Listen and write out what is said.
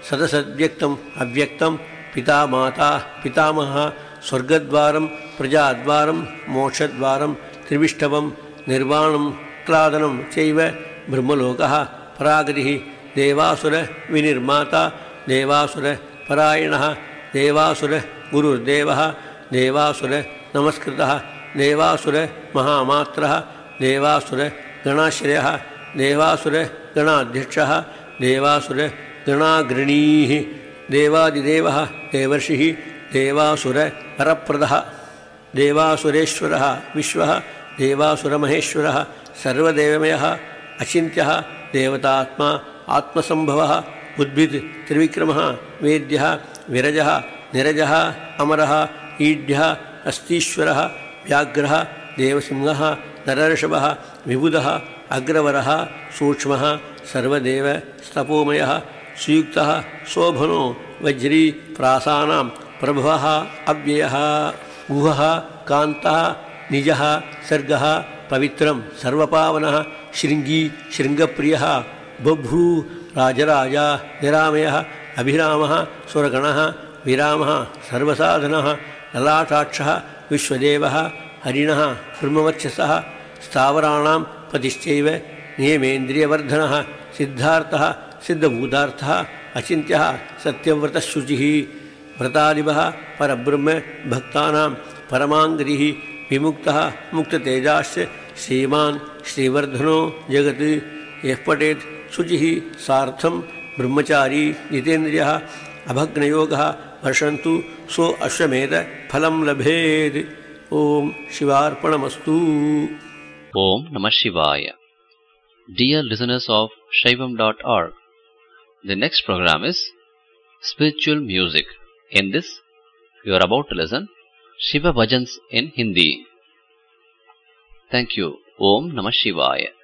सदसद्व्यक्तम् अव्यक्तं पिता माता पितामहः स्वर्गद्वारं प्रजाद्वारं मोक्षद्वारं त्रिविष्टवं निर्वाणं क्लादनं चैव ब्रह्मलोकः परागतिः देवासुर विनिर्माता देवासुर परायणः देवासुर गुरुर्देवः देवासुर नमस्कृतः देवासुर महामात्रः देवासुर गणाश्रयः देवासुर गणाध्यक्षः देवासुर गणाग्रणीः देवादिदेवः देवर्षिः देवासुर परप्रदः देवासुरेश्वरः विश्वः देवासुरमहेश्वरः सर्वदेवमयः अचिन्त्यः देवतात्मा आत्मसंभवः उद्भिद त्रिविक्रमः वेद्यः विरजः निरजः अमरः ईड्यः अस्तीश्वरः व्याघ्रः देवसिंहः नरऋषभः विबुधः अग्रवरः सूक्ष्मः सर्वदेव स्तपोमयः सुयुक्तः शोभनो वज्री प्रासानां प्रभवः अव्ययः गुहः कान्तः निजः सर्गः पवित्रं सर्वपावनः शृङ्गी शृङ्गप्रियः बभ्रू राजराजा निरामयः अभिरामः सुरगणः विरामः सर्वसाधनः ललाटाक्षः विश्वदेवः हरिणः ब्रह्मवर्चसः स्थावराणां पतिश्चैव नियमेन्द्रियवर्धनः सिद्धार्थः सिद्धभूतार्थः अचिन्त्यः सत्यव्रतशुचिः व्रतादिवः परब्रह्म भक्तानां परमाङ्गतिः विमुक्तः मुक्ततेजाश्च श्रीमान् श्रीवर्धनो जगत् यः पठेत् शुचिः सार्थं ब्रह्मचारी जितेन्द्रियः अभग्नयोगः वर्षन्तु सो अश्वमेध फलं लभेत्। ओम शिवार्पणमस्तु। Om Namah Shivaya. Dear listeners of Shaivam.org, the next program is Spiritual Music. In this, you are about to listen Shiva Bhajans in Hindi. Thank you. Om Namah Shivaya.